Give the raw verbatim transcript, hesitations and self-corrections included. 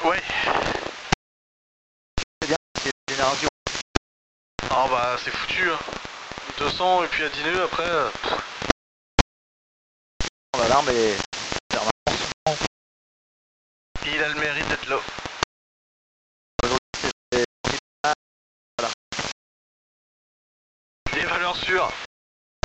Ouais. C'est bien, c'est génération. Ah bah c'est foutu hein. deux cents et puis à dix nœuds après. Euh... L'arme est... Il a le mérite d'être là. Voilà. Des valeurs sûres.